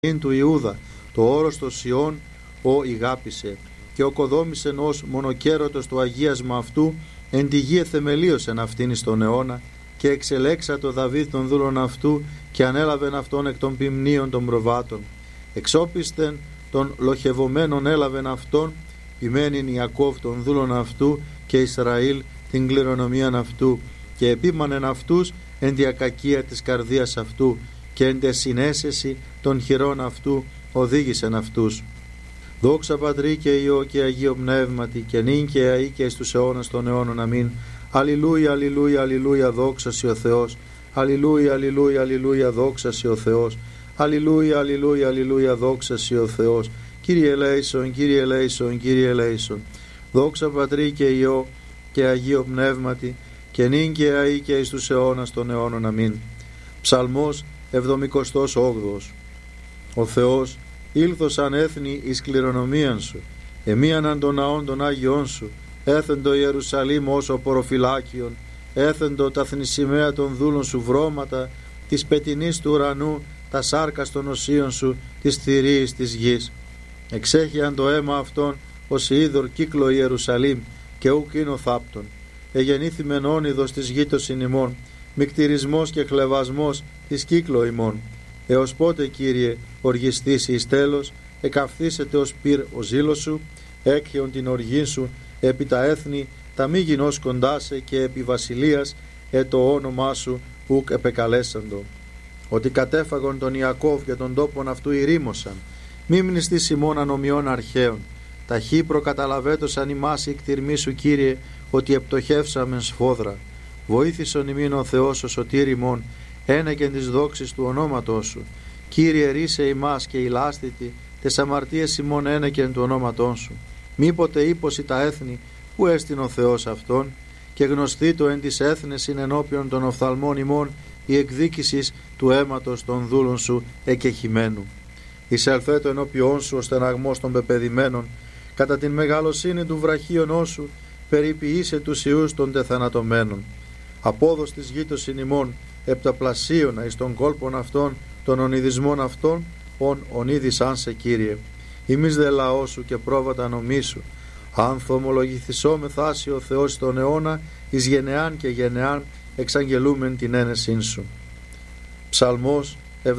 του Ιούδα, το όρος των Σιών ο ηγάπησε, και οκοδόμησεν ως μονοκέρωτος το αγίασμα αυτού, εν τη γη εθεμελίωσεν αυτήν εις τον αιώνα, και εξελέξα το Δαβίδ των δούλων αυτού, και ανέλαβεν αυτόν εκ των ποιμνίων των προβάτων. Εξόπιστεν των λοχευωμένων έλαβεν αυτόν, ποιμένην Ιακώβ των δούλων αυτού, και Ισραήλ την κληρονομίαν αυτού, και επίμανεν αυτούς εν διακακία της καρδίας αυτού, και εν τε συνέσεση των χειρών αυτού οδήγησεν αυτούς. Δόξα Πατρί και Υιό και Αγίο Πνεύματι, και νυν και αεί και εις τους αιώνας των αιώνων. Αμήν. Αλληλούια, αλληλούια, αλληλούια, δόξα σοι ο Θεός. Αλληλούια, αλληλούια, αλληλούια, δόξα σοι ο Θεός. Αλληλούια, αλληλούια, αλληλούια, δόξα σοι ο Θεός. Κύριε ελέησον, Κύριε ελέησον, Κύριε ελέησον. Δόξα Πατρί και Υιό και Αγίο Πνεύματι, και νυν και αεί και εις τους αιώνας των αιώνων. Αμήν. Ψαλμός 78. Ο Θεός ήλθος αν έθνη εις κληρονομίαν σου, εμίαναν των ναών των Άγιών σου, έθεντο Ιερουσαλήμ όσο προφυλάκιον, έθεντο τα θνησιμαία των δούλων σου βρώματα, της πετινής του ουρανού, τα σάρκας των οσίων σου, της θηρίης της γης. Εξέχειαν το αίμα αυτών ως είδωρ κύκλο Ιερουσαλήμ, και ουκ είναι ο θάπτων. Εγεννήθημεν όνειδος της γήτωσιν ημών, μικτηρισμός και χλεβασμός της κύκλο ημών. Έως πότε, Κύριε, οργιστήσει εις τέλος, εκαυθήσετε ως πυρ ο ζήλος σου, έκχεον την οργή σου επί τα έθνη, τα μη γινώς κοντάσε, και επί βασιλείας το όνομά σου ουκ επεκαλέσαντο. Ότι κατέφαγον τον Ιακώβ και τον τόπον αυτού ηρήμωσαν, μη μνηστείς ημών ανομιών αρχαίων. Ταχύ προκαταλαβέτωσαν ημάς η κτηρμή σου, Κύριε, ότι επτοχεύσαμεν σφόδρα. Βοήθησον ημίν ο Θεός ο σωτήρ ημών, ένεκεν της δόξης του ονόματός σου. Κύριε, ρίσε ημάς και ηλάστητη, τες αμαρτίες ημών ένεκεν του ονόματός σου. Μήποτε ύποσι τα έθνη, που έστειν ο Θεός αυτόν, και γνωστή το εν της έθνες ειν ενώπιον των οφθαλμών ημών η εκδίκησης του αίματος των δούλων σου εκεχημένου. Εισελθέτω ενώπιόν σου ο στεναγμός των πεπεδημένων, κατά την μεγαλοσύνη του βραχίωνός σου περιποιήσε τους ιούς των τεθανατωμένων. Απόδος της γήτωσιν ημών επταπλασίωνα εις των κόλπων αυτών των ονειδισμών αυτών, ονείδησαν σε, Κύριε. Ημείς δε λαός σου και πρόβατα νομής σου. Αν θομολογηθισό μεθάσει ο Θεός στον αιώνα, εις γενεάν και γενεάν εξαγγελούμεν την ένεσήν σου. Ψαλμός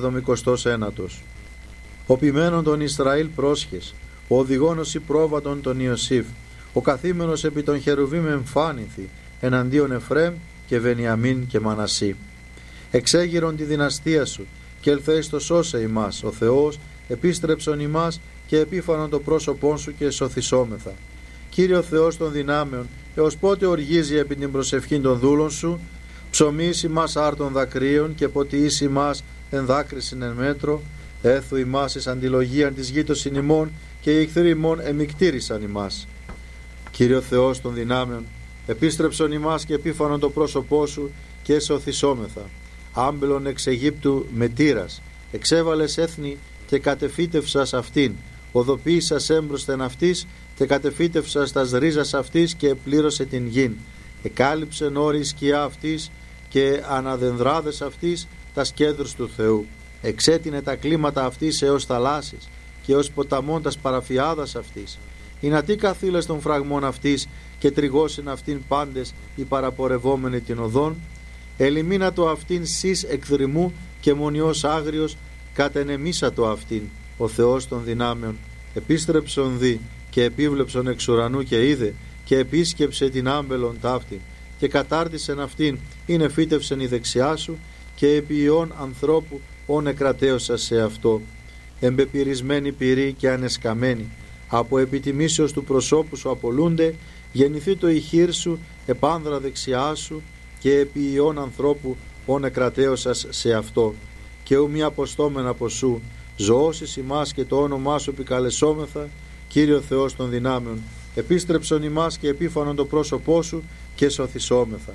79. Ο ποιμένον των Ισραήλ πρόσχες, ο οδηγόνος υπρόβατον των Ιωσήφ, ο καθήμενος επί των χερουβίμ εμφάνηθη, εναντίον Εφραίμ και Βενιαμίν και Μανασί. Εξέγειρον τη δυναστεία σου, και ελθέεις το σώσε ημάς. Ο Θεός επίστρεψον ημάς, και επίφανον το πρόσωπόν σου, και σωθησόμεθα. Κύριε ο Θεός των δυνάμεων, έως πότε οργίζει επί την προσευχή των δούλων σου? Ψωμίσει ημάς άρτων δακρύων, και ποτιήσει ημάς εν δάκρυσιν εν μέτρο. Έθου ημάς εις αντιλογίαν της γήτωσιν ημών, και οι εχθροί ημών εμικτήρισαν ημάς. Κύριε ο Θεός των δυνάμεων, επίστρεψον ημάς και επίφανον το πρόσωπό σου, και σωθησόμεθα. Άμπελον εξ Αιγύπτου με τύρας, εξέβαλες έθνη και κατεφύτευσας αυτήν, οδοποίησας έμπροσθεν αυτής και κατεφύτευσας τας ρίζας αυτής, και επλήρωσε την γην. Εκάλυψεν όρη σκιά αυτής και αναδενδράδες αυτής τας κέντρους του Θεού. Εξέτεινε τα κλίματα αυτής έως θαλάσσης, και ως ποταμών τας παραφιάδας αυτής. Ινατί καθήλες των φραγμών αυτής, και τριγώσιν αυτήν πάντες οι παραπορευόμενοι την οδόν. Ελιμίνατο αυτήν σεις εκδρυμού, και μονιός άγριος κατενεμίσατο αυτήν. Ο Θεός των δυνάμεων επίστρεψον δι, και επίβλεψον εξ ουρανού, και είδε, και επίσκεψε την άμπελον ταύτην, και κατάρτισεν αυτήν, είναι φύτευσεν η δεξιά σου, και επί ιών ανθρώπου όν εκρατέωσα σε αυτό. Εμπεπυρισμένη πυρή και ανεσκαμένη, από επιτιμήσεως του προσώπου σου απολούνται, γεννηθεί το ηχείρ σου επάνδρα δεξιά σου, και επί ιών ανθρώπου όν εκρατέωσας σε αυτό. Και ου μη αποστόμεν από σου, ζωώσεις ημάς και το όνομά σου επικαλεσόμεθα. Κύριο Θεός των δυνάμεων, επίστρεψον ημάς και επίφανον το πρόσωπό σου, και σωθησόμεθα.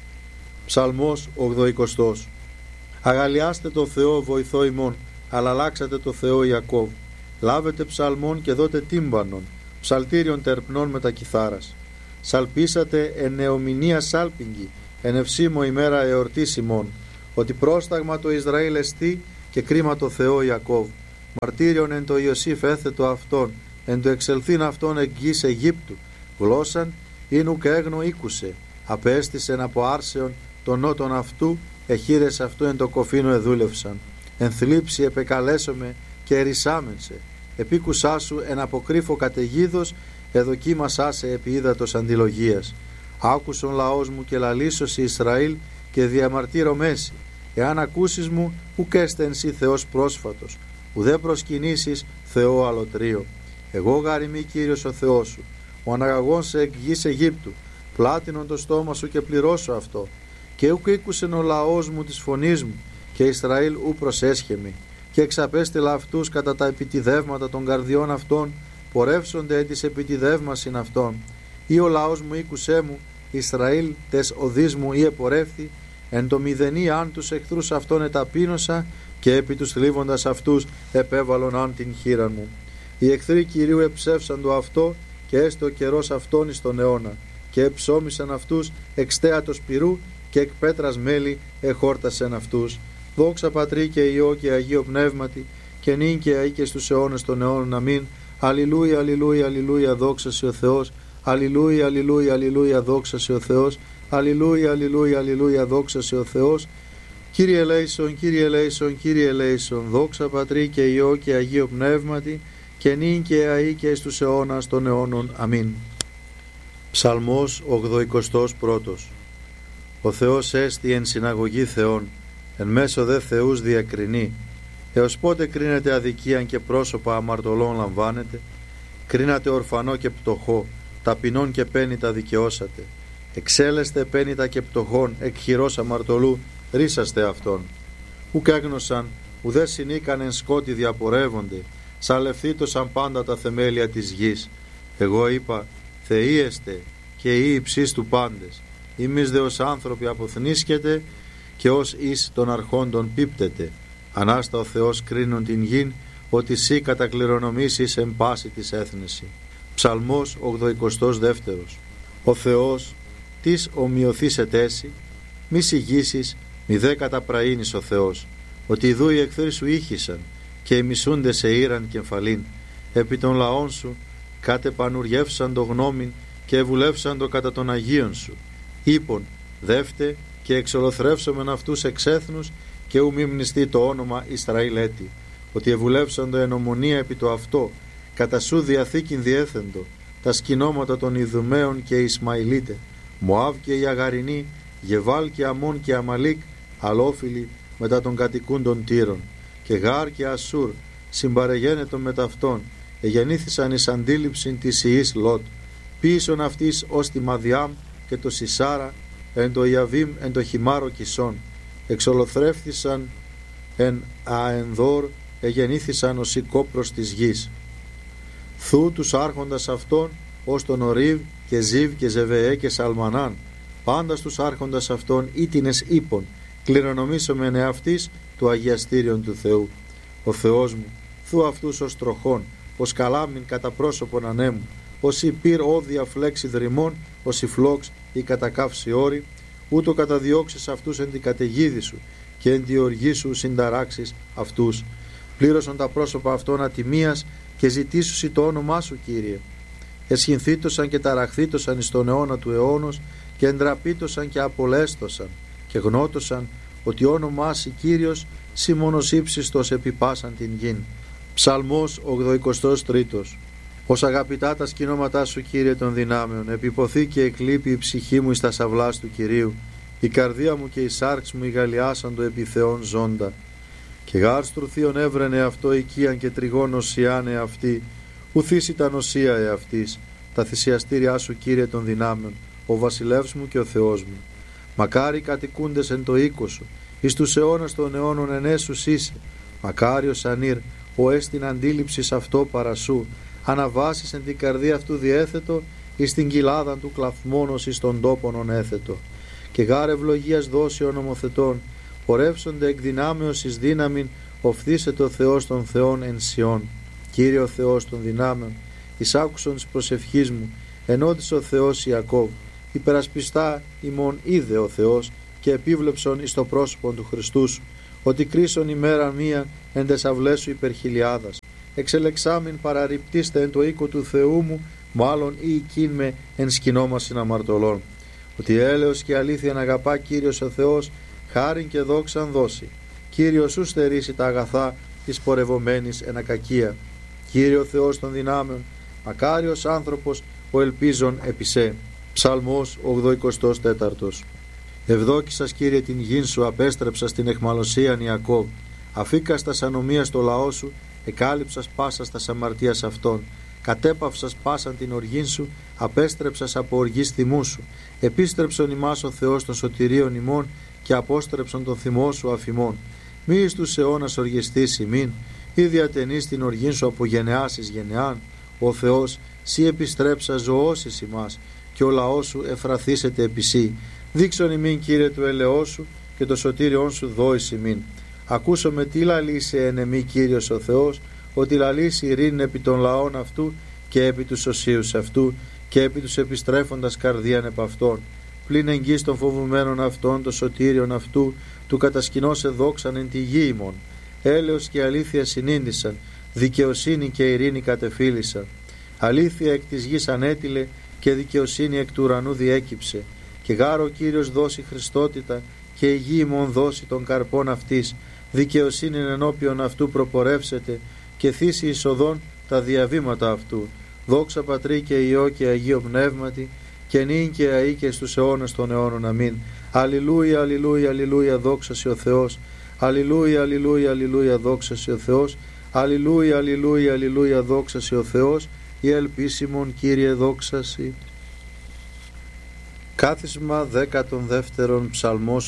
Ψαλμός 80. Αγαλιάστε το Θεό βοηθό ημών, αλλά αλλάξατε το Θεό Ιακώβ. Λάβετε ψαλμών και δώτε τύμπανον, ψαλτήριον τερπνών με τα κιθάρας. Σαλπίσατε εν νεομηνία σάλπιγγι, εν ευσήμω ημέρα εορτής ημών, ότι πρόσταγμα το Ισραήλ εστί, και κρίμα το Θεό Ιακώβ. μαρτύριον εν το Ιωσήφ έθετο αυτόν, εν το εξελθήν αυτόν εκ γης Αιγύπτου, γλώσσαν ειν ουκ έγνο ήκουσε, απέστησεν από άρσεων των νότων αυτού, εχείρες αυτού εν το κοφίνο εδούλευσαν. Εν θλίψη επεκαλέσομαι και ερισάμεν σε, επίκουσά σου εν αποκρύφω καταιγίδος, εδοκίμασά σε επί ύδατος αντιλογίας. Άκουσον λαός μου και λαλήσωσι Ισραήλ και διαμαρτύρω μέση. Εάν ακούσεις μου, ουκ έστε εν σύ Θεός πρόσφατος, ουδέ προσκυνήσεις Θεό αλωτρίο. Εγώ γαριμί Κύριος ο Θεός σου, ο αναγαγών σε εκ γης Αιγύπτου, πλάτινον το στόμα σου και πληρώσω αυτό. Και ουκ ήκουσεν ο λαός μου της φωνής μου, και Ισραήλ ου προσέσχεμη. Και εξαπέστειλα αυτούς κατά τα επιτιδεύματα των καρδιών αυτών, πορεύσονται εν της επιτιδεύμασιν αυτών. Ή ο λαός μου ήκουσέ μου, Ισραήλ τες οδείς μου ή επορεύθη, εν το μηδενή αν τους εχθρούς αυτών εταπείνωσα, και επί τους θλίβοντας αυτούς επέβαλον αν την χείραν μου. Οι εχθροί Κυρίου εψεύσαν το αυτό, και έστω ο καιρός αυτόν εις τον αιώνα, και εψώμησαν αυτούς εξ θέατος πυρού, και εκ πέτρας μέλη εχόρτασεν αυτούς. Δόξα Πατρί και Υιό και Αγίο Πνεύματι, και νυν και αεί και στους αιώνες των αιώνων. Αμήν. Αλληλούια, αλληλούια, αλληλούια, δόξα σε ο Θεός. Αλληλούια, αλληλούια, αλληλούια, δόξα σε ο Θεός. Αλληλούια, αλληλούια, αλληλούια, δόξα σε ο Θεός. Κύριε ελέησον, Κύριε ελέησον, Κύριε ελέησον. Δόξα Πατρί και Υιό και Αγίο Πνεύματι, και νυν και αεί και στους αιώνας των αιώνων. Αμήν. Ψαλμός 81. Ο Θεός έστι εν συναγωγή Θεών, εν μέσω δε Θεούς διακρινεί. Έως πότε κρίνεται αδικίαν και πρόσωπα αμαρτωλών λαμβάνετε? Κρίνατε ορφανό και πτωχό, ταπεινών και πένητα δικαιώσατε. Εξέλεστε πένητα και πτωχών, εκ χειρός αμαρτωλού ρίσαστε αυτόν. Ουκ έγνωσαν, ουδέ συνήκανεν σκότη διαπορεύονται, σαλευθήτωσαν πάντα τα θεμέλια της γης. Εγώ είπα, Θεοί εστε και οι υψείς του πάντες. Εμείς δε ως άνθρωποι αποθνίσκετε, και ως εις των αρχόντων πίπτεται. Ανάστα ο Θεός κρίνουν την γην, ότι σύ κατακληρονομήσεις εν πάση της έθνεση. Ψαλμός 82. Ο Θεός της ομοιωθήσεται έσυ, μη συγγύσεις, μη δε καταπραήνεις ο Θεός, ότι ιδού οι εχθροί σου ήχησαν, και οι μισούνται σε ήραν κεφαλήν. Επί των λαών σου κατεπανουργεύσαν το γνώμην, και ευουλεύσαν το κατά των Αγίων σου. Είπον, δεύτε και εξολοθρεύσομεν αυτούς εξ έθνους, και ου μη μνηστεί το όνομα Ισραήλ έτη, ότι ευουλεύσαν το εν ομονία επί το αυτό, κατά σου διαθήκην διέθεντο, τα σκηνώματα των Ιδουμαίων και Ισμαηλίτε, Μωάβ και οι Αγαρινοί, Γεβάλ και Αμών και Αμαλίκ, αλόφιλοι μετά των κατοικούντων Τύρων, και Γάρ και Ασούρ, συμπαρεγένετον με ταυτόν, εγεννήθησαν εις αντίληψην της ιής Λότ, πίσον αυτής ως τη Μαδιάμ και το Σισάρα, εν το Ιαβίμ εν το Χιμάρο Κισόν, εξολοθρεύθησαν εν Αενδόρ, εγεννήθησαν ως η κόπρος της γης. Θου τους άρχοντας αυτών ως τον Ορίβ και Ζίβ και Ζεβεέ και Σαλμανάν, πάντα στους άρχοντας αυτών ήτινες ύπων, κληρονομήσομεν εαυτής του αγιαστήριον του Θεού. Ο Θεός μου, θου αυτούς ως τροχών, ως καλάμιν κατά πρόσωπον ανέμου, ως η πυρ όδια φλέξη δρυμών, ως η φλόξ ή κατακαύση όρη, ούτω καταδιώξεις αυτούς εν την καταιγίδη σου, και εν τη οργή σου συνταράξεις αυτούς. Πλήρωσαν τα πρόσωπα αυτών ατιμίας, και ζητήσουσι το όνομά σου, Κύριε. Εσχυνθήτωσαν και ταραχθήτωσαν εις τον αιώνα του αιώνος, και εντραπήτωσαν και απολέστωσαν, και γνώτωσαν ότι όνομά σου, Κύριος, σοι μόνος ύψιστος επί πάσαν την γην. Ψαλμός 83. Ως αγαπητά τα σκηνώματά σου, Κύριε των δυνάμεων, επιποθεί και εκλείπει η ψυχή μου εις τα σαυλάς του Κυρίου, η καρδία μου και η σάρξ μου ηγαλιάσαν το επί Θεόν ζώντα. Και γάρ στρουθίον έβρενε αυτό οικίαν και τριγών οσιάν εαυτή, ουθείς ήταν οσία εαυτής, τα θυσιαστήριά σου, Κύριε των δυνάμεων, ο βασιλεύς μου και ο Θεός μου. Μακάρι κατοικούντες εν το οίκο σου, εις τους αιώνας των αιώνων ενέσους είσαι. Μακάριος ανήρ, ο έστιν αντίληψης αυτό παρασού, αναβάσεις εν την καρδία αυτού διέθετο, εις την κοιλάδαν του κλαθμόνος εις των τόπων έθετο. Και γάρ ευλογίας δόσεων νομοθετών, πορεύσονται εκ δυνάμεως εις δύναμην, οφθήσεται ο Θεός των Θεών εν Σιών. Κύριε ο Θεός των δυνάμεων, εισάκουσον της προσευχής μου, ενώτησε ο Θεός Ιακώβ, υπερασπιστά ημών είδε ο Θεός, και επίβλεψον εις το πρόσωπον του Χριστού σου, ότι κρίσον ημέρα μία εν τες αυλές σου υπερχιλιάδας. Εξελεξάμην παραρρυπτήστε εν το οίκο του Θεού μου, μάλλον ή εκείν με εν σκηνόμασιν αμαρτωλών. Ότι έλεος και αλήθεια αγαπά Κύριος ο Θεός, χάριν και δόξαν δώσει. Κύριος σου στερήσει τα αγαθά της πορευομένης εν ακακία. Κύριο Θεός των δυνάμεων, μακάριος άνθρωπος ο ελπίζων επισέ. Ψαλμός 84. Ευδόκησας Κύριε την γην σου, απέστρεψα στην εχμαλωσίαν Ιακώβ. Αφήκαστας ανομίας το λαό σου, εκάλυψας πάσας τας αμαρτίας αυτών. Κατέπαυσας πάσαν την οργήν σου, απέστρεψας από οργής θυμού σου. Επίστρεψον ημάς ο Θεός των σωτηρίων ημών και απόστρεψον τον θυμό σου αφημών. Μη εις τους αιώνας οργιστείς ημίν, ή διατενείς την οργήν σου από γενεάς εις γενεάν. Ο Θεός, σύ επιστρέψα ζωώσεις ημάς, και ο λαός σου εφραθήσεται επί σύ. Δείξον ημίν Κύριε του ελεός σου, και το σωτήριόν σου δόης ημίν. Ακούσομαι τι λαλήσει εν εμή Κύριος ο Θεός, ότι λαλήσει ειρήνη επί των λαών αυτού και επί τους οσίους αυτού και επί τους επιστρέφοντας καρδίαν επ' αυτών. Πλην εγγύς των φοβουμένων αυτών, το σωτήριον αυτού, του κατασκηνώσε δόξαν εν τη γη ημών. Έλεος και αλήθεια συνήντησαν, δικαιοσύνη και ειρήνη κατεφύλησαν. Αλήθεια εκ της γης ανέτειλε και δικαιοσύνη εκ του ουρανού διέκυψε. Και γάρο Κύριος δώσει χριστότητα και η γη ημών δώσει των καρπών αυτής. Δικαιοσύνη ενώπιον αυτού προπορεύσετε και θύσει εισοδών τα διαβήματα αυτού. Δόξα Πατρί και Υιό και Αγίο Πνεύματι και νυν και αεί και στους αιώνας των αιώνων. Αμήν. Αλληλούια, αλληλούια, αλληλούια, δόξα σοι ο Θεός. Αλληλούια, αλληλούια, αλληλούια, δόξα σοι ο Θεός. Αλληλούια, αλληλούια, αλληλούια, δόξα σοι ο Θεός. Η ελπίσιμον Κύριε δόξα σοι. Κάθισμα 12 Ψαλμός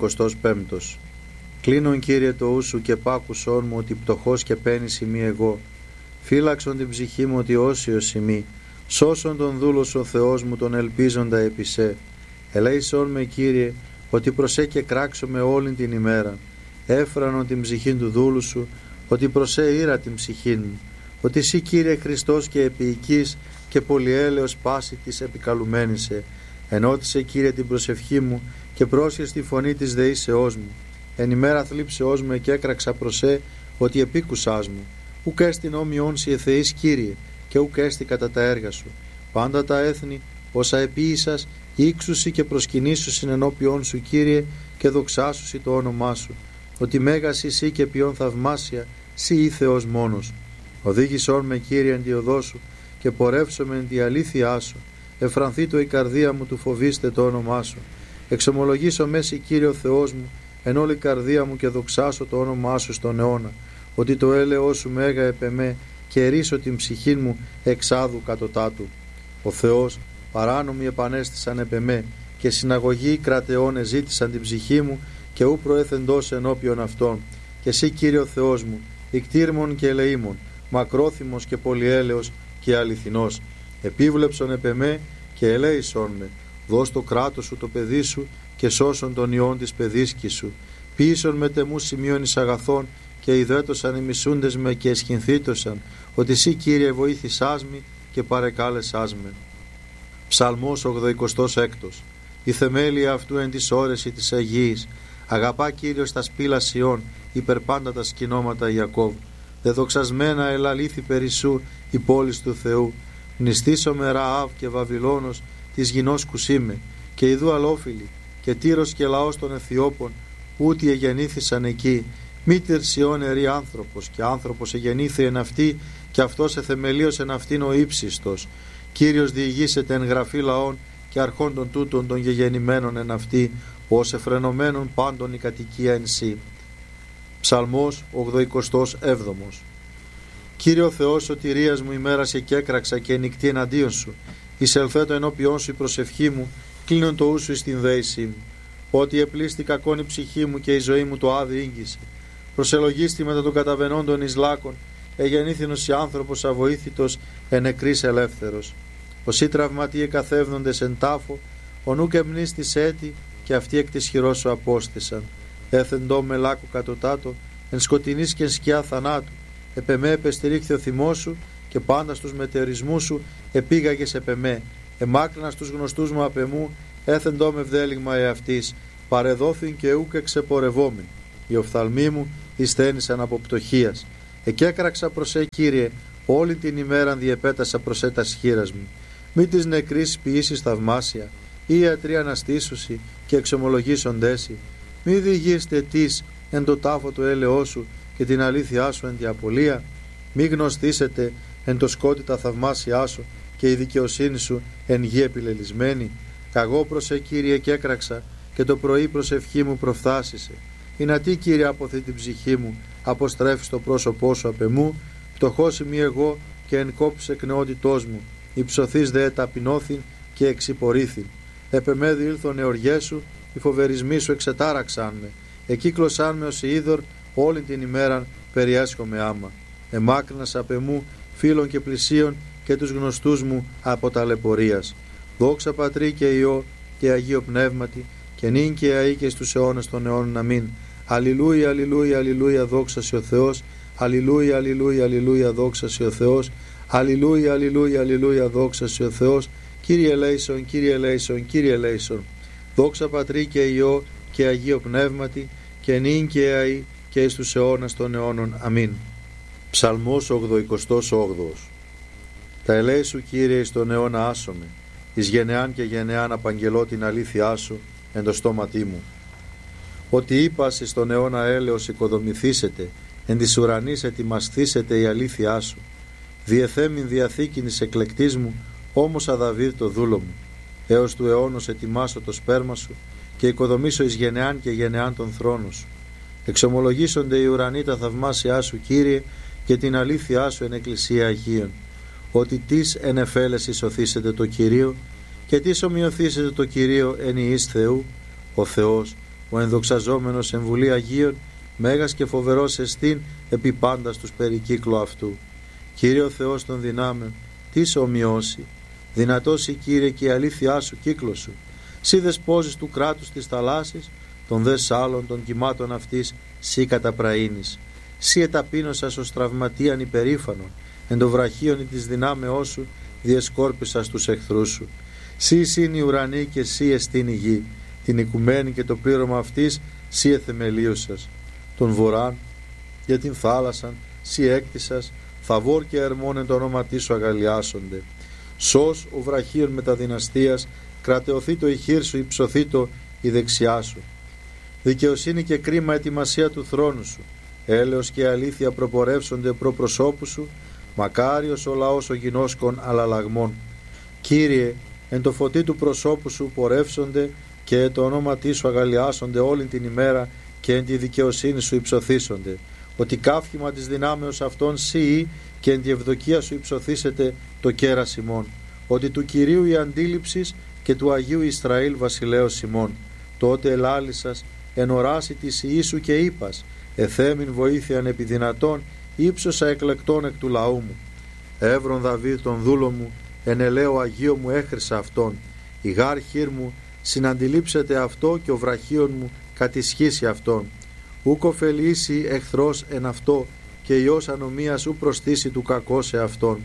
85. Κλείνον Κύριε το ου σου και πάκουσόν μου, ότι πτωχός και πένης ημί εγώ. Φύλαξον την ψυχή μου, ότι όσιος ημί. Σώσον τον δούλο σου ο Θεός μου, τον ελπίζοντα επί σε. Ελέησόν με Κύριε, ότι προσέ και κράξω με όλην την ημέρα. Έφρανον την ψυχήν του δούλου σου, ότι προσέ ήρα την ψυχήν μου. Ότι εσύ Κύριε Χριστός και επίοικης και πολυέλεος πάση της επικαλουμένησε. Ενώτισε Κύριε την προσευχή μου και πρόσχες τη φωνή της δεήσεώς μου. Εν ημέρα θλίψεώς μου και έκραξα προσέ, ότι επίκουσάς μου. Ουκ έστιν όμοιον σοι εθεείς Κύριε, και ουκ έστι κατά τα έργα σου. Πάντα τα έθνη, όσα επίησας, ύξουσι και προσκυνήσουσιν ενώπιον σου Κύριε, και δοξάσουσι το όνομά σου. Ότι μέγας εσύ και ποιον θαυμάσια, σοι ή Θεός μόνος. Οδήγησόν με Κύριε εν τη οδό σου, και πορεύσομαι εν τη αλήθειά σου. Εφρανθεί το η καρδία μου του φοβήστε το όνομά σου. Εξομολογήσω μέση Κύριε ο Θεός μου, εν όλη καρδία μου, και δοξάσω το όνομά σου στον αιώνα. Ότι το έλεος σου μέγα επεμέ, και ερίσω την ψυχή μου εξάδου κατωτάτου. Ο Θεός παράνομοι επανέστησαν επεμέ, και συναγωγοί κρατεών εζήτησαν την ψυχή μου, και ου προέθεντος ενώπιον αυτών. Και εσύ Κύριε ο Θεός μου, ικτήρμον και ελεήμον, μακρόθυμος και πολυέλεος και αληθινός. Επίβλεψον επεμέ και ελέησον με. Δώσ' το κράτος σου το παιδί σου, και σώσον τον ιόν της παιδίσκης σου. Ποιήσον με τεμού σημείων εις αγαθών, και ιδέτωσαν οι μισούντες με και εσχυνθήτωσαν, ότι εσύ Κύριε βοήθησάς μη και παρεκάλεσάς με. Ψαλμός 86. Η θεμέλια αυτού εν της όρεση της Αγίας. Αγαπά Κύριος τα σπήλα Σιών, υπερπάντα τα σκηνώματα Ιακώβ. Δεδοξασμένα ελαλήθη περισσού η πόλης του Θεού. Μνηστήσομαι Ραάβ και Βαβυλώνος της γινός κουσίμε, και ιδού αλόφιλοι, και Τύρος και λαός των Αιθιώπων, ούτι εγεννήθησαν εκεί. Μήτερ Σιών ερή άνθρωπος, και άνθρωπος εγεννήθη εν αυτή, και αυτός εθεμελίως εν αυτήν ο ύψιστος. Κύριος διηγήσεται εν γραφή λαών, και αρχών των τούτων των γεγεννημένων εν αυτή, ως εφρενωμένων πάντων η κατοικία εν σύ. Ψαλμός 87. Κύριε ο Θεός σωτηρίας μου, ημέρασε και έκραξα και νυχτή εναντίον σου. Εισελθέτω ενώπιόν σου η προσευχή μου, κλείνον το ου σου εις την δέησή μου. Ότι επλήστη κακόν η ψυχή μου, και η ζωή μου το άδει ήγγισε. Προσελογίστη μετά των καταβενόντων εις λάκων, εγεννήθηνος η άνθρωπος αβοήθητος, ενεκρής ελεύθερος. Όσοι τραυματίε εκαθεύδοντες εν τάφο, ο νουκ εμνίστης έτη, και αυτοί εκ της χειρός σου απόστησαν. Έθεντό με λάκου κατωτάτο, εν σκοτεινής και εν σκιά θανάτου. Επεμέ επεστηρίχθη ο θυμός σου, και πάντα στους μετεωρισμούς σου επήγαγες επεμέ. Εμάκρινα στους γνωστούς μου απεμού, έθεντό με βδέλιγμα εαυτής. Παρεδόθην και ούκ εξεπορευόμην. οι οφθαλμοί μου εισθένησαν από πτωχίας. Εκέκραξα προς Κύριε, όλη την ημέραν διεπέτασα προς τας χείρας μου. Μη της νεκρής ποιήσεις θαυμάσια, ή ιατροί αναστήσουσι και εξομολογήσοντέσι. Μη διηγείστε τις εν το τάφο του έλεος σου και την αλήθειά σου εν τη απολία. Μη γνωστήσετε εν το σκότι τα θαυμάσια σου και η δικαιοσύνη σου εν γη επιλελισμένη. Καγώ προς Κύριε και έκραξα και το πρωί προσευχή μου προφθάσισε. Είναι τι Κύριε αποθεί την ψυχή μου, αποστρέφεις το πρόσωπό σου απ' εμού, πτωχός είμαι εγώ και εν κόψεις εκ νεότητός μου, υψωθείς δε ταπεινώθην και εξυπορήθην. Επεμέδι ήλθον εωργές σου, οι φοβερισμοί σου εξετάραξαν με, εκύκλωσαν με ως είδωρ όλη την ημέραν περιέσχομαι άμα. Εμάκρυνας απ' εμού φίλων και πλησίων και τους γνωστούς μου από ταλαιπωρίας. Δόξα Πατρί και Υιό και Αγίο Πνεύματι και νυν και αεί και στους αιώνας των αιώνων. Αμήν. Αλληλούια, αλληλούια, αλληλούια, δόξα σε ο Θεός. Αλληλούια, αλληλούια, αλληλούια, δόξα σε ο Θεός. Αλληλούια, αλληλούια, αλληλούια, δόξα σε ο Θεός. Κύριε ελέησον, Κύριε ελέησον, Κύριε ελέησον. Δόξα Πατρί και Υιό και Αγίο Πνεύματι και νυν και αεί και εις τους αιώνας των αιώνων. Αμήν. Ψαλμός 88. Τα ελέη σου Κύριε εις τον αιώνα άσομαι, εις γενεάν και γενεάν απαγγελώ την αλήθειά σου εν το στόματί μου. Ότι είπας εις τον αιώνα έλεος οικοδομηθήσετε, εν της ουρανής ετοιμασθήσετε η αλήθειά σου. Διεθέμην διαθήκην εις εκλεκτής μου, όμως αδαβίδ το δούλο μου. Έως του αιώνος ετοιμάσω το σπέρμα σου και οικοδομήσω εις γενεάν και γενεάν τον θρόνο σου. Εξομολογήσονται οι ουρανοί τα θαυμάσια σου Κύριε και την αλήθειά σου εν εκκλησία Αγίων. Ότι τις εν εφέλες ισοθήσετε το Κυρίο και τις ομοιωθήσετε το Κυρίο εν ιής Θεού. Ο Θεός, ο ενδοξαζόμενος εν βουλή Αγίων, μέγας και φοβερός εστίν επί πάντα στους περικύκλου αυτού. Κύριε Θεός των δυνάμεων, τις ομοιώσει. Δυνατός η Κύριε και η αλήθειά σου κύκλο σου. Σύ δεσπόζεις του κράτους της θαλάσσης, των δε σάλων των κυμάτων αυτής, σύ καταπραήνεις. Σύ εταπείνωσας ως τραυματίαν υπερήφανον, εν το βραχίον της δυνάμεώς σου διεσκόρπισας τους εχθρούς σου. Σύ εισήν η ουρανή και σύ εστίν η γη, την οικουμένη και το πλήρωμα αυτής σύ εθεμελίωσας. Τον βοράν για την θάλασσαν σύ έκτισας, θαβόρ και ερμών εν το όνοματί σου αγαλιάσονται. Σως ο βραχίων μεταδυναστείας, κρατεωθεί το η χείρ σου, υψωθεί το η δεξιά σου. Δικαιοσύνη και κρίμα ετοιμασία του θρόνου σου, έλεος και αλήθεια προπορεύσονται προ προσώπου σου, μακάριος ο λαός ο γινώσκων αλλαλαγμών. Κύριε, εν το φωτί του προσώπου σου πορεύσονται και το ονόματί σου αγαλιάσονται όλη την ημέρα και εν τη δικαιοσύνη σου υψωθήσονται. Ότι καύχημα της δυνάμεως αυτών σύ και εν τη ευδοκία σου υψωθήσετε το κέρας ημών. Ότι του Κυρίου η αντίληψης και του Αγίου Ισραήλ βασιλέως ημών. Τότε ελάλησας εν οράση της Ιησού και είπας, εθέμην βοήθειαν επί δυνατών, ύψωσα εκλεκτών εκ του λαού μου. Εύρον Δαβίδ τον δούλο μου, εν ελαίο Αγίο μου έχρισα αυτόν. Η γάρ χείρ μου συναντιλήψεται αυτό και ο βραχίων μου κατησχύσει αυτόν. Ούκ ωφελήσει εχθρός εν αυτό και ιός ανομίας ου προστήσει του κακό σε αυτόν.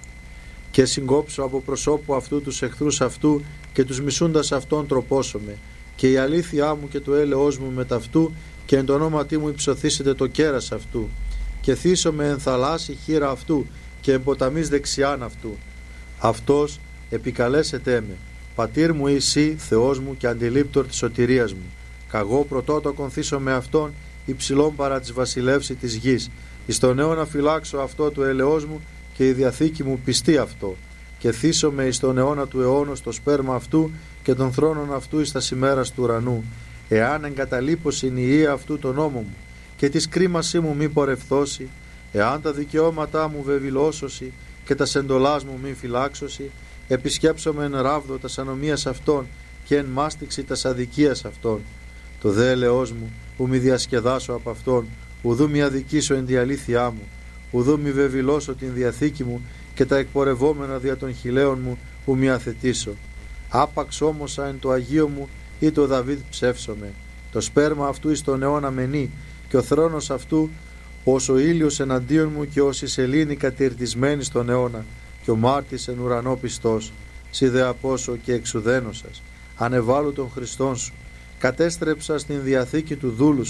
Και συγκόψω από προσώπου αυτού τους εχθρούς αυτού και τους μισούντας αυτόν τροπώσομαι. Και η αλήθειά μου και το έλεος μου με ταυτού και εν το ονόματί μου υψωθήσετε το κέρας αυτού. Και θύσομαι εν θαλάσσι χείρα αυτού και εν ποταμής δεξιάν αυτού. Αυτός επικαλέσετε με, πατήρ μου εσύ Θεός μου και αντιλήπτορ της σωτηρίας μου. Καγώ πρωτότοκον θύσω με αυτόν υψηλών παρά της βασιλεύση της γης. Εις τον αιώνα φυλάξω αυτό του ελεός μου και η διαθήκη μου πιστεί αυτό. Και θύσομαι εις τον αιώνα του αιώνος το σπέρμα αυτού και των θρόνων αυτού εις τα ημέρας του ουρανού. Εάν εγκαταλείπωσιν η ιή αυτού τον νόμο μου και της κρίμασή μου μη πορευθώσει, εάν τα δικαιώματά μου βεβηλώσωση και τα σεντολάς μου μη φυλάξωση, επισκέψομαι εν ράβδο τας ανομίας αυτών και εν μάστιξη τας αδικίας αυτών. Το δε ελεός μου που μη διασκεδάσω από αυτόν, ουδού μη αδικήσω εν τη αλήθειά μου, ουδού μη βεβηλώσω την διαθήκη μου και τα εκπορευόμενα δια των χιλέων μου που μη αθετήσω. Άπαξ όμωσα εν το Αγίο μου ή το Δαβίδ ψεύσομαι. Το σπέρμα αυτού εις τον αιώνα μενεί και ο θρόνος αυτού ως ο ήλιος εναντίον μου και ως η σελήνη κατηρτισμένη στον αιώνα και ο μάρτης εν ουρανό πιστός. Σι δε απόσω και εξουδένωσας, ανεβάλλου των Χριστών σου, κατέστρεψα στην διαθήκη του δούλου σου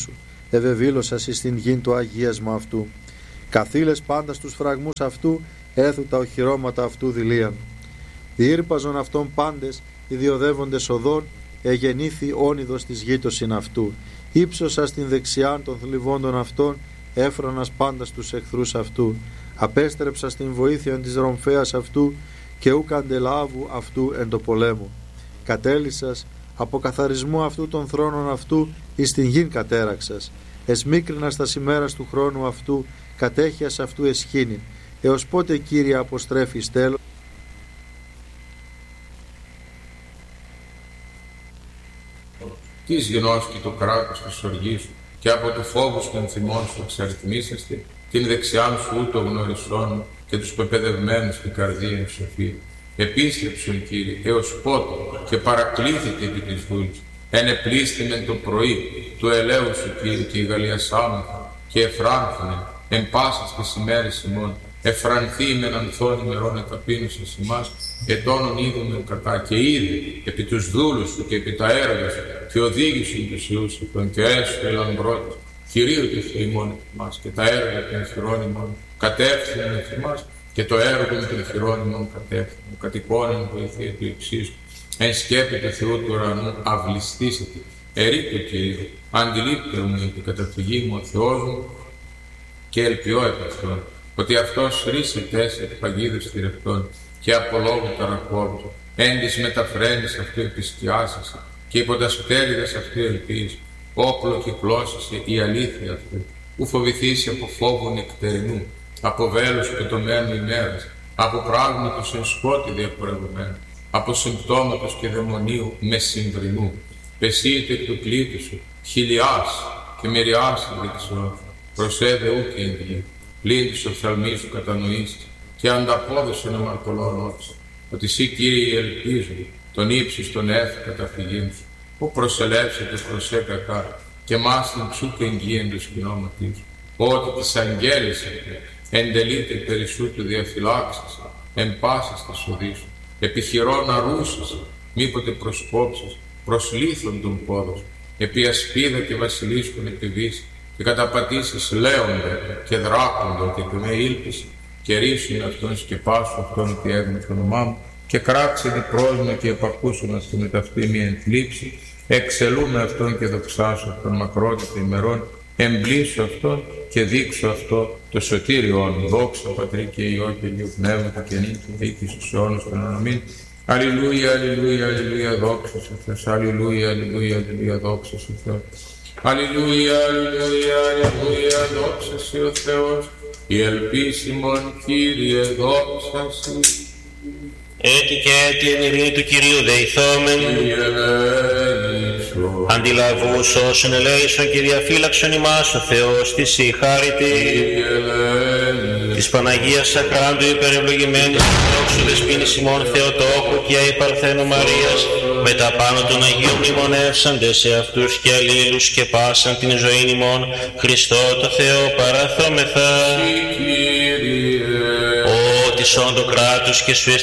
ευεβήλωσας εις την γην το αγίασμα αυτού. Καθήλες πάντα στους φραγμούς αυτού, έθου τα οχυρώματα αυτού δηλίαν. Διήρπαζον αυτών πάντες, ιδιοδεύοντες οδών, εγεννήθη όνειδος της γείτοσιν αυτού. Ήψωσα στην δεξιάν των θλιβόντων αυτών, έφρονας πάντα στους εχθρούς αυτού. Απέστρεψα στην βοήθεια της ρομφέας αυτού, και ουκ αντελάβου αυτού εν το πολέμου. Κατέλυσας από καθαρισμό αυτού των θρόνων αυτού, εις την γην κατέραξας. Εσμίκρινας τα ημέρας του χρόνου αυτού, κατέχειας αυτού εσχήνην. Έως πότε, Κύριε, αποστρέφεις τέλος? Της γνώσκει το κράτος της οργής σου, και από του φόβου των θυμών σου εξαριθμίσαστε, την δεξιάν σου ούτω γνωρισών και τους πεπαιδευμένους στην καρδία σοφή. Επίστρεψον, Κύριε, έως πότε, και παρακλήθητε επί της δούλης. Ενεπλήστημεν το πρωί του ελέου σου, Κύριε, και η γαλιασάμεθα, και εφράνθηνε εν πάσας τις ημέρες ημών. Εφρανθεί μεν ανθών ημερών εταπείνωσης ημάς, ετώνων είδομεν κατά, και είδε επί τους δούλους σου και επί τα έργα σου, και οδήγησον τους ιούς αυτών, και έσου ελαμπρότης. Κυρίου του ημών εμάς, και τα έργα των χειρών ημών κατεύθυνον εφ' εμάς, και το έργο των χειρών ημών κατεύθυνον. Κατοικώνεν βοηθεία του υψίστου, εν σκέπη του Θεού του ουρανού αυλιστήσετε. Ερήτω, Κύριε, αντιλήπτε μου την καταφυγή μου ο Θεός μου, και ελπιώ επ' αυτόν, ότι αυτός ρίσε 4 παγίδες θηρευτών, και από λόγου ταρακόβου, έντις μεταφραίνεις αυτού επισκιάσεσαι, και υπό τα σπτέριδες αυτού ελπίζεις. Όπλο κυκλώσεσαι η αλήθεια αυτού, ου φοβηθήσει από φόβου νεκτερινού, από βέλους πετωμένου ημέρας, από πράγματος εν σκότη διαπορευμένου, από συμπτώματος και δαιμονίου μεσημβρινού. Πεσίτε εκ του πλήτου σου, χιλιάς και μυριάς δεξιών, προσέδε ου και εγγυή, πλην της οφθαλμής σου κατανοήσεις, και ανταπόδοσεν αμαρτωλών όψη, ότι εσύ, Κύριε, ελπίζω, τον ύψιστον έθ καταφυγήν σου, που προσελεύσετε προς κακά, και μας την ψού και εγγύεν του σκηνώματής σου, ότι της αγγέλισετε, εντελείται περισσούτου διαφυλάξεις, εν πάσης της οδής σου, επιχειρών αρούσας, μήποτε προσκόψεις, προς λίθον τον πόδος, επί ασπίδα και βασιλίσκον επιβήσει, και καταπατήσεις λέοντα και δράκοντα, και με ήλπιση, και ρίσουν αυτόν σκεπάσου αυτόν ότι έγνω το όνομά μου, και κράξε την πρόσμα και επακούσουν αυτή με ταυτή μία ενθλίψη, εξελούμε αυτόν και δοξάσω αυτόν μακρότητα ημερών, εμπλήσω αυτόν και δείξω αυτό το σωτήριον. Δόξα Πατρί και Υιό και Αγίου Πνεύματο και νύν και δίκη στους αιώνας των αιώνων. Αλληλούια, αλληλούια, αλληλούια, δόξα σε Θεός. Αλληλούια, αλληλούια, αλληλούια, δόξα σε Θεός. Αλληλούια, αλληλούια, αλληλούια, δόξα σε ο Θεός. Η ελπίσιμον Κύριε, δόξα σε. Έτη και έτη εν ειρήνη του Κυρίου δεηθόμεν. Αντιλαβούς όσων ελέησον και διαφύλαξον ημάς ο Θεός της η χάρητη. Της Παναγίας Σαχράντου υπερευλογημένης δόξου δεσποίνης ημών Θεοτόκου και η Παρθένου Μαρίας, με τα πάνω των Αγίων μνημονεύσαντες σε αυτούς και αλλήλους και πάσαν την ζωήν ημών Χριστό το Θεό παραθρώμεθα. Ο της όντο κράτους και σου